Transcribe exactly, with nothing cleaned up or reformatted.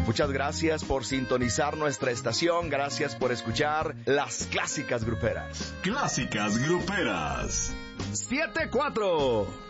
Muchas gracias por sintonizar nuestra estación. Gracias por escuchar las Clásicas Gruperas. Clásicas Gruperas. siete cuatro